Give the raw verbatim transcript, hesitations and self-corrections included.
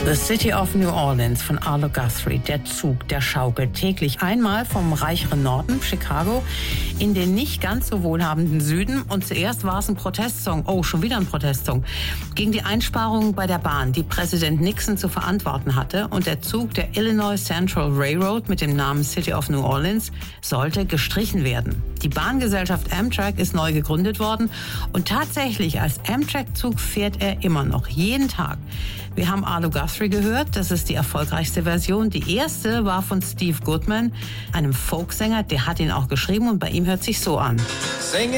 The City of New Orleans von Arlo Guthrie. Der Zug, der schaukelt täglich einmal vom reicheren Norden, Chicago, in den nicht ganz so wohlhabenden Süden. Und zuerst war es ein Protestsong. Oh, schon wieder ein Protestsong. Gegen die Einsparungen bei der Bahn, die Präsident Nixon zu verantworten hatte. Und der Zug der Illinois Central Railroad mit dem Namen City of New Orleans sollte gestrichen werden. Die Bahngesellschaft Amtrak ist neu gegründet worden. Und tatsächlich, als Amtrak-Zug fährt er immer noch, jeden Tag. Wir haben Arlo Guthrie gehört, das ist die erfolgreichste Version. Die erste war von Steve Goodman, einem Folksänger, der hat ihn auch geschrieben und bei ihm hört sich so an.